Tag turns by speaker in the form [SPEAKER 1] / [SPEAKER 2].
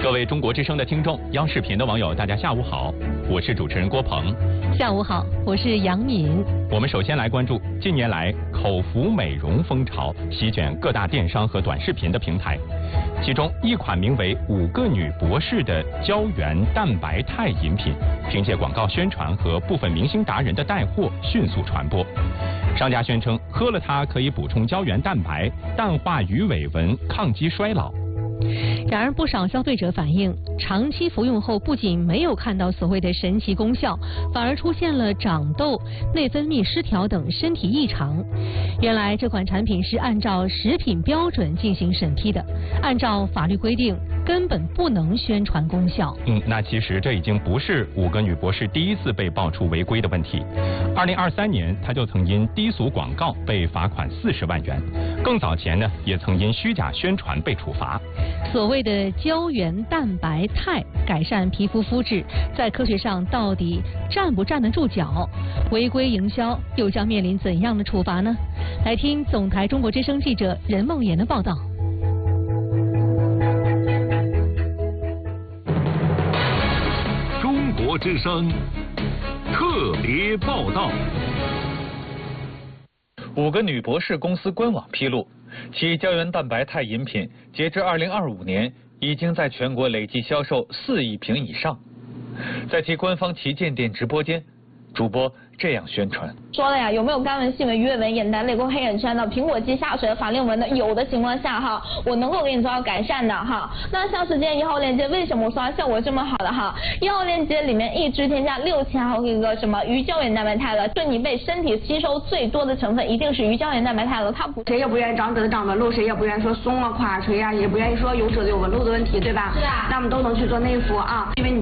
[SPEAKER 1] 各位中国之声的听众，央视频的网友，大家下午好，我是主持人郭鹏。
[SPEAKER 2] 下午好，我是杨敏。
[SPEAKER 1] 我们首先来关注近年来口服美容风潮席卷各大电商和短视频的平台，其中一款名为5个女博士的胶原蛋白肽饮品，凭借广告宣传和部分明星达人的带货迅速传播。商家宣称喝了它可以补充胶原蛋白，淡化鱼尾纹，抗击衰老。
[SPEAKER 2] 然而，不少消费者反映，长期服用后不仅没有看到所谓的神奇功效，反而出现了长痘、内分泌失调等身体异常。原来这款产品是按照食品标准进行审批的，按照法律规定，根本不能宣传功效。
[SPEAKER 1] 那其实这已经不是5个女博士第一次被爆出违规的问题。2023年，她就曾因低俗广告被罚款40万元，更早前呢，也曾因虚假宣传被处罚。
[SPEAKER 2] 所谓的胶原蛋白肽改善皮肤肤质，在科学上到底站不站得住脚？违规营销又将面临怎样的处罚呢？来听总台中国之声记者任梦妍的报道。
[SPEAKER 3] 中国之声特别报道。
[SPEAKER 4] 5个女博士公司官网披露，其胶原蛋白肽饮品截至2025年已经在全国累计销售4亿瓶以上。在其官方旗舰店直播间，主播这样宣传：
[SPEAKER 5] 说了呀，有没有干纹、细纹、鱼尾纹、眼袋、泪沟、黑眼圈的、苹果肌下垂、法令纹的？有的情况下哈，我能够给你做到改善的哈。那像是今天1号链接，为什么我说它效果这么好的哈？1号链接里面一支添加6000毫克一个什么鱼胶原蛋白肽了，对你被身体吸收最多的成分一定是鱼胶原蛋白肽了。它不，
[SPEAKER 6] 谁也不愿意长褶子、长纹路，谁也不愿意说松啊、垮垂啊，也不愿意说有褶子、有纹路的问题，对吧？
[SPEAKER 5] 是啊。
[SPEAKER 6] 那我们都能去做内服啊，因为你